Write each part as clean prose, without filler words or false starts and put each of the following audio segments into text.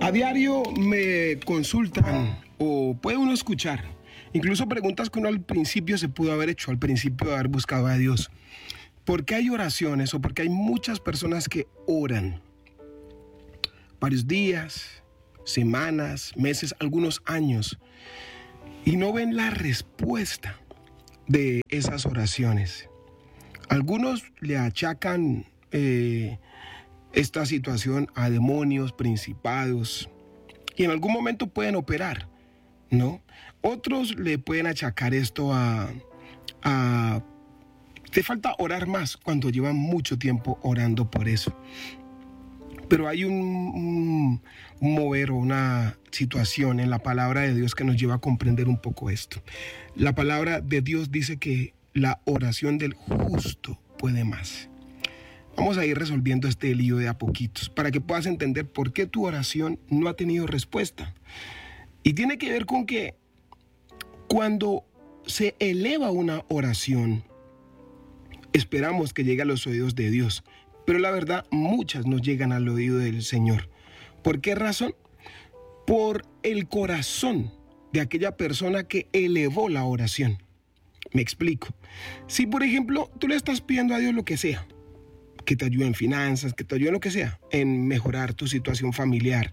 A diario me consultan o puede uno escuchar, incluso preguntas que uno al principio se pudo haber hecho, al principio de haber buscado a Dios. ¿Por qué hay oraciones o por qué hay muchas personas que oran varios días, semanas, meses, algunos años y no ven la respuesta de esas oraciones? Algunos le achacan esta situación a demonios, principados, y en algún momento pueden operar, ¿no? Otros le pueden achacar esto a te falta orar más cuando llevan mucho tiempo orando por eso. Pero hay un mover o una situación en la palabra de Dios que nos lleva a comprender un poco esto. La palabra de Dios dice que la oración del justo puede más. Vamos a ir resolviendo este lío de a poquitos para que puedas entender por qué tu oración no ha tenido respuesta. Y tiene que ver con que cuando se eleva una oración, esperamos que llegue a los oídos de Dios, pero la verdad muchas no llegan al oído del Señor. ¿Por qué razón? Por el corazón de aquella persona que elevó la oración. Me explico. Si por ejemplo tú le estás pidiendo a Dios lo que sea, que te ayude en finanzas, que te ayude en lo que sea, en mejorar tu situación familiar,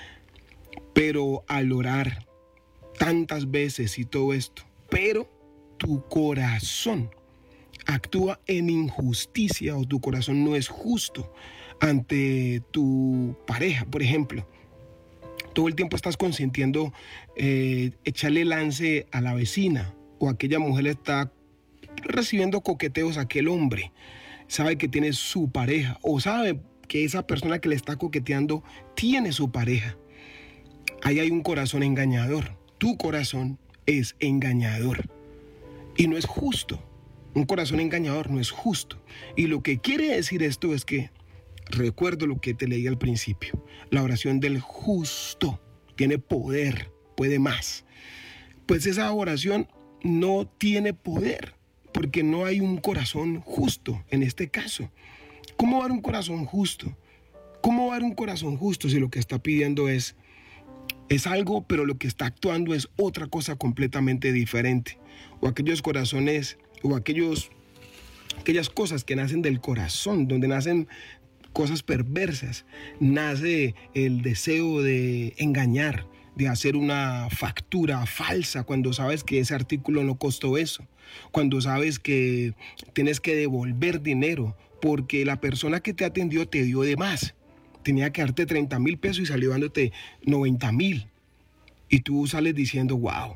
pero al orar tantas veces y todo esto, pero tu corazón actúa en injusticia o tu corazón no es justo ante tu pareja, por ejemplo. Todo el tiempo estás consintiendo echarle lance a la vecina o aquella mujer está recibiendo coqueteos a aquel hombre. Sabe que tiene su pareja o sabe que esa persona que le está coqueteando tiene su pareja. Ahí hay un corazón engañador. Tu corazón es engañador y no es justo. Un corazón engañador no es justo. Y lo que quiere decir esto es que, recuerdo lo que te leí al principio, la oración del justo tiene poder, puede más. Pues esa oración no tiene poder, porque no hay un corazón justo en este caso. ¿Cómo va a haber un corazón justo? ¿Cómo va a haber un corazón justo si lo que está pidiendo es algo, pero lo que está actuando es otra cosa completamente diferente? O aquellos corazones o aquellas cosas que nacen del corazón, donde nacen cosas perversas, nace el deseo de engañar, de hacer una factura falsa cuando sabes que ese artículo no costó eso, cuando sabes que tienes que devolver dinero porque la persona que te atendió te dio de más, tenía que darte 30,000 pesos y salió dándote 90,000 y tú sales diciendo wow,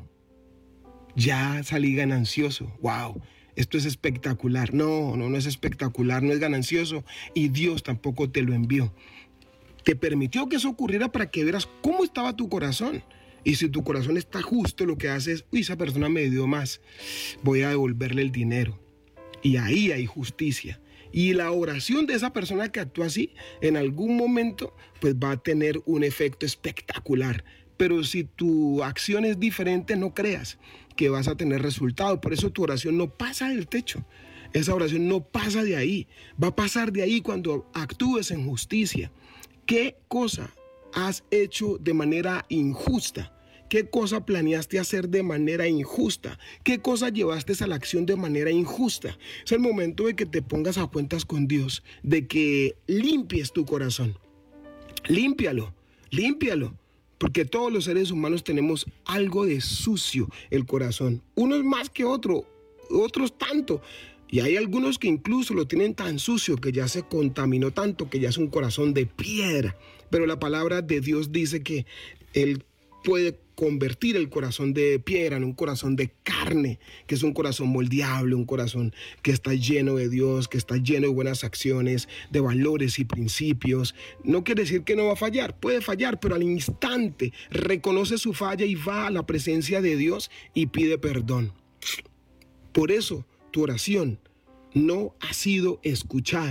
ya salí ganancioso, wow, esto es espectacular. No es espectacular, no es ganancioso y Dios tampoco te lo envió. Te permitió que eso ocurriera para que vieras cómo estaba tu corazón. Y si tu corazón está justo, lo que hace es, esa persona me dio más, voy a devolverle el dinero. Y ahí hay justicia. Y la oración de esa persona que actúa así, en algún momento, pues va a tener un efecto espectacular. Pero si tu acción es diferente, no creas que vas a tener resultado. Por eso tu oración no pasa del techo. Esa oración no pasa de ahí. Va a pasar de ahí cuando actúes en justicia. ¿Qué cosa has hecho de manera injusta? ¿Qué cosa planeaste hacer de manera injusta? ¿Qué cosa llevaste a la acción de manera injusta? Es el momento de que te pongas a cuentas con Dios, de que limpies tu corazón. Límpialo. Porque todos los seres humanos tenemos algo de sucio el corazón. Unos más que otros tanto. Y hay algunos que incluso lo tienen tan sucio que ya se contaminó tanto que ya es un corazón de piedra. Pero la palabra de Dios dice que Él puede convertir el corazón de piedra en un corazón de carne, que es un corazón moldeable, un corazón que está lleno de Dios, que está lleno de buenas acciones, de valores y principios. No quiere decir que no va a fallar, puede fallar, pero al instante reconoce su falla y va a la presencia de Dios y pide perdón. Por eso tu oración no ha sido escuchada,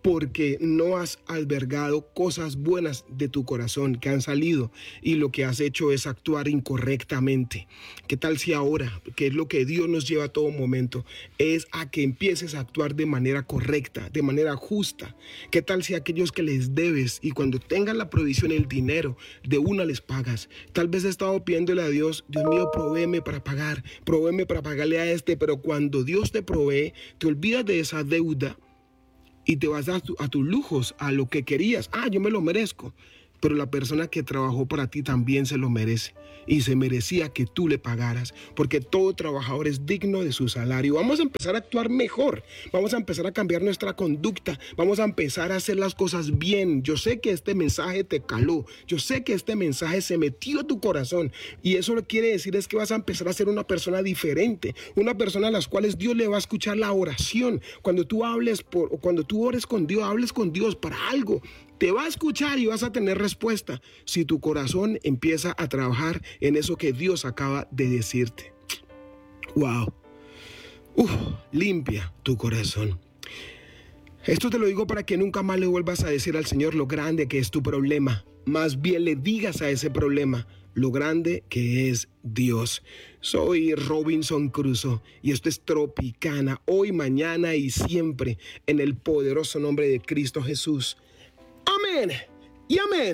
porque no has albergado cosas buenas de tu corazón que han salido y lo que has hecho es actuar incorrectamente. ¿Qué tal si ahora, que es lo que Dios nos lleva a todo momento, es a que empieces a actuar de manera correcta, de manera justa? ¿Qué tal si aquellos que les debes y cuando tengan la provisión, el dinero, de una les pagas? Tal vez he estado pidiéndole a Dios, Dios mío, provéeme para pagarle a este, pero cuando Dios te provee, te olvidas de esa deuda y te vas a tus lujos, a lo que querías. Yo me lo merezco. Pero la persona que trabajó para ti también se lo merece y se merecía que tú le pagaras, porque todo trabajador es digno de su salario. Vamos a empezar a actuar mejor, vamos a empezar a cambiar nuestra conducta, vamos a empezar a hacer las cosas bien. Yo sé que este mensaje te caló, yo sé que este mensaje se metió a tu corazón y eso lo quiere decir es que vas a empezar a ser una persona diferente, una persona a las cuales Dios le va a escuchar la oración. Cuando tú cuando tú ores con Dios, hables con Dios para algo, te va a escuchar y vas a tener respuesta si tu corazón empieza a trabajar en eso que Dios acaba de decirte. Wow. Limpia tu corazón. Esto te lo digo para que nunca más le vuelvas a decir al Señor lo grande que es tu problema. Más bien le digas a ese problema lo grande que es Dios. Soy Robinson Crusoe y esto es Tropicana, hoy, mañana y siempre, en el poderoso nombre de Cristo Jesús. Amén y amén.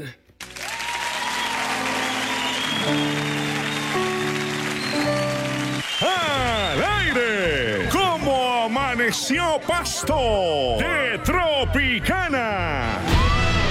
¡Al aire! ¿Cómo amaneció Pasto? De Tropicana.